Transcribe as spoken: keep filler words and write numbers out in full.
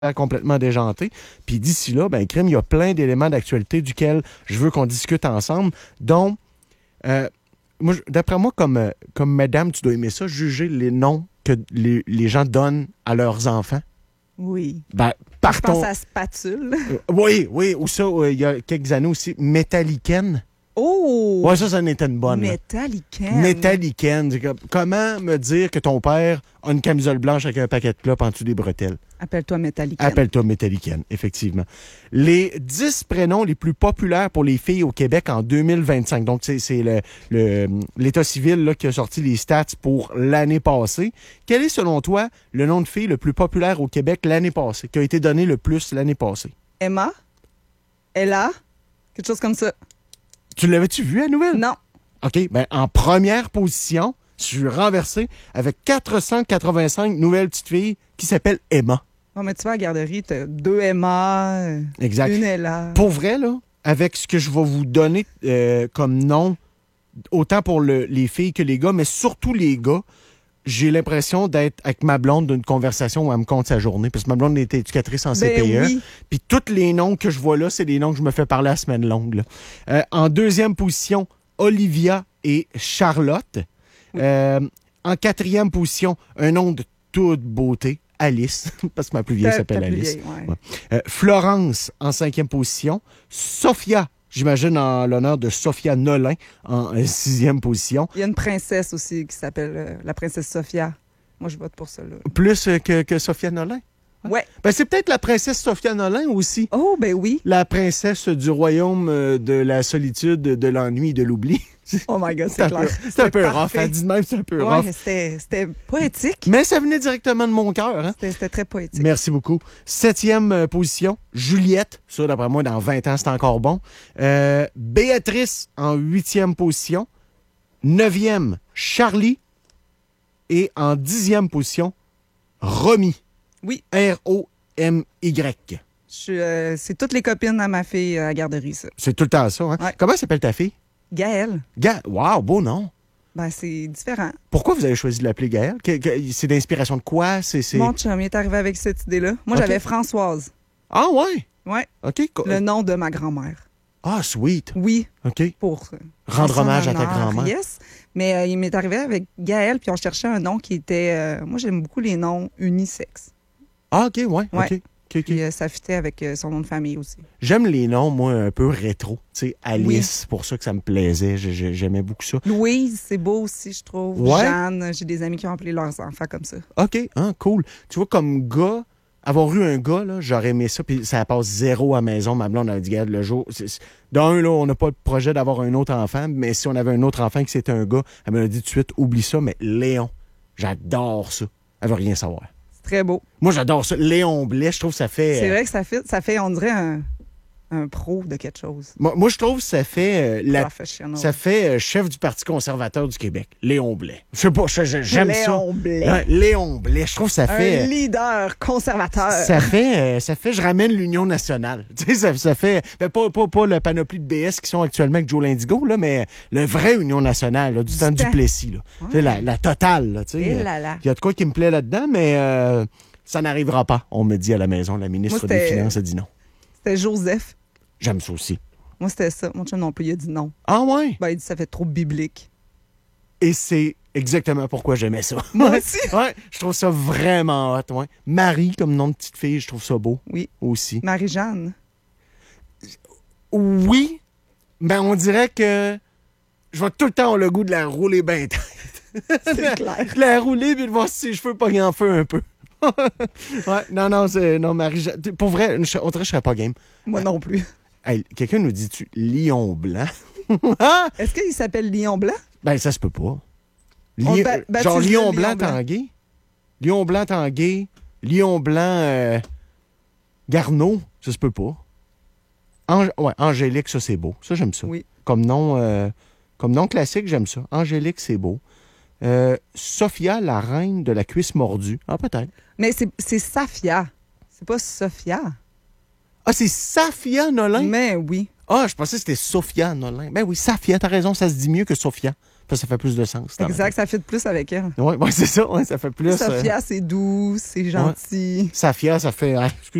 complètement déjanté. Puis d'ici là, ben, crime, il y a plein d'éléments d'actualité duquel je veux qu'on discute ensemble, dont, euh, moi, d'après moi, comme, euh, comme madame, tu dois aimer ça, juger les noms que les, les gens donnent à leurs enfants. Oui. Ben, Je partons... pense à Spatule. Euh, oui, oui, ou ça, euh, il y a quelques années aussi, Métallicaine. Oh! Ouais, ça, ça en était une bonne. là. Métallicaine. Métallicaine. C'est comme- Comment me dire que ton père a une camisole blanche avec un paquet de clopes en dessous des bretelles? Appelle-toi Métallicaine. Appelle-toi Métallicaine, effectivement. Les dix prénoms les plus populaires pour les filles au Québec en deux mille vingt-cinq. Donc, c'est, c'est le, le, l'État civil là, qui a sorti les stats pour l'année passée. Quel est, selon toi, le nom de fille le plus populaire au Québec l'année passée, qui a été donné le plus l'année passée? Emma? Ella? Quelque chose comme ça. Tu l'avais-tu vu, la nouvelle? Non. OK, ben en première position, je suis renversé avec quatre cent quatre-vingt-cinq nouvelles petites filles qui s'appellent Emma. Bon, mais tu vas à la garderie, t'as deux Emma, euh, Exact. une Ella. Pour vrai, là, avec ce que je vais vous donner euh, comme nom, autant pour le- les filles que les gars, mais surtout les gars, j'ai l'impression d'être avec ma blonde d'une conversation où elle me compte sa journée, parce que ma blonde était éducatrice en C P E. Ben oui. Puis tous les noms que je vois là, c'est des noms que je me fais parler la semaine longue. là. Euh, en deuxième position, Olivia et Charlotte. Euh, en quatrième position, un nom de toute beauté, Alice, parce que ma plus vieille Ta- s'appelle ta plus Alice. vieille, ouais. Ouais. Euh, Florence en cinquième position. Sophia, j'imagine en l'honneur de Sophia Nolin en euh, sixième position. Il y a une princesse aussi qui s'appelle euh, la princesse Sophia. Moi, je vote pour ça, là. Plus euh, que, que Sophia Nolin. Ouais. Ben, c'est peut-être la princesse Sophia Nolin aussi. Oh, ben oui. La princesse du royaume euh, de la solitude, de l'ennui et de l'oubli. Oh my God, C'est c'est un clair. peu, c'est un peu rough. parfait. Elle dit de même, c'est un peu rough. Ouais, c'était, c'était poétique. Mais ça venait directement de mon cœur. Hein? C'était, c'était très poétique. Merci beaucoup. Septième euh, position, Juliette. Ça, d'après moi, dans vingt ans, c'est encore bon. Euh, Béatrice en huitième position. Neuvième, Charlie. Et en dixième position, Romy. Oui. R O M Y. Je suis, euh, c'est toutes les copines à ma fille euh, à la garderie, ça. C'est tout le temps ça. Hein? Ouais. Comment s'appelle ta fille? Gaëlle, Ga- Wow, beau nom. ben c'est différent. Pourquoi vous avez choisi de l'appeler Gaëlle? Que- que- c'est d'inspiration de quoi? C'est, c'est... Mon chum il est arrivé avec cette idée-là. Moi, Ok. j'avais Françoise. Ah ouais? Ouais. OK. co- Le nom de ma grand-mère. Ah, sweet. Oui, OK. pour euh, Rendre en son hommage à ta honneur, grand-mère. Yes. Mais euh, il m'est arrivé avec Gaëlle, puis on cherchait un nom qui était... euh, moi, j'aime beaucoup les noms unisexes. Ah, OK, ouais. Ouais. OK. OK, OK. Puis euh, ça fitait avec euh, son nom de famille aussi. J'aime les noms, moi, un peu rétro. Tu sais, Alice, c'est pour ça que ça me plaisait. J'ai- j'ai- J'aimais beaucoup ça. Louise, c'est beau aussi, je trouve. Ouais. Jeanne, j'ai des amis qui ont appelé leurs enfants comme ça. OK, hein, cool. Tu vois, comme gars, avoir eu un gars, là, j'aurais aimé ça, puis ça passe zéro à la maison. Ma blonde a dit, regarde, le jour... c'est- c'est- D'un, là, on n'a pas le projet d'avoir un autre enfant, mais si on avait un autre enfant qui c'était un gars, elle m'a dit tout de suite, oublie ça, mais Léon, j'adore ça. Elle veut rien savoir. C'est très beau. Moi, j'adore ça. Léon Blais, je trouve que ça fait... C'est euh, vrai que ça fait, ça fait, on dirait, un, un pro de quelque chose. Moi, moi, je trouve que ça fait... euh, la Professionnel. Ça fait euh, chef du Parti conservateur du Québec, Léon Blais. Je sais pas, je- je- j'aime ça. Léon Blais. Ouais, Léon Blais, je trouve que ça Un fait... euh, leader conservateur. Ça fait, euh, ça fait, je ramène l'Union nationale. Tu sais, ça, ça fait, ben, pas, pas, pas la panoplie de B S qui sont actuellement avec Joe Lindigo, là, mais le vrai Union nationale, là, du, Du temps du temps. Plessis, là. Tu sais, la, la totale, là, tu sais. Eh là là. Il y a de quoi qui me plaît là-dedans, mais euh, ça n'arrivera pas, on me dit à la maison. La ministre Moi, des c'était- Finances a dit non. C'était Joseph. J'aime ça aussi. Moi, c'était ça. Mon chum non plus, il a dit non. Ah ouais? Ben, il dit ça fait trop biblique. Et c'est exactement pourquoi j'aimais ça. Moi aussi. Ouais, je trouve ça vraiment hot, ouais. Marie, comme nom de petite fille, je trouve ça beau Oui. aussi. Marie-Jeanne. Oui, mais on dirait que je vais tout le temps avoir le goût de la rouler bien tête. C'est clair. De la rouler puis de voir si ses cheveux pognent en feu un peu. Ouais, non, non, c'est. Non, Marie. Pour vrai, je- on dirait que je serais pas game. Moi non plus. Hey, quelqu'un nous dit-tu lion blanc? Ah! Est-ce qu'il s'appelle Lion Blanc? Ben, ça se peut pas. On Li- ba- baptise genre le lion lion blanc blanc. tanguay? Lion blanc tanguay? Lion blanc euh, Garneau? Ça se peut pas. Ang- ouais, Angélique, ça c'est beau. Ça, j'aime ça. Oui. Comme nom, euh, comme nom classique, j'aime ça. Angélique, c'est beau. Euh, Sophia, la reine de la cuisse mordue. Ah, peut-être. Mais c'est, c'est Safia. C'est pas Sophia. Ah, c'est Safia Nolin? Mais oui. Ah, je pensais que c'était Sophia Nolin. Ben oui, Safia, t'as raison, ça se dit mieux que Sophia. Ça, ça fait plus de sens. Exact, ça fit plus avec elle. Oui, ouais, c'est ça. Ouais, ça fait plus... Sophia, euh... c'est doux, c'est gentil. Ouais. Safia, ça fait... Hein,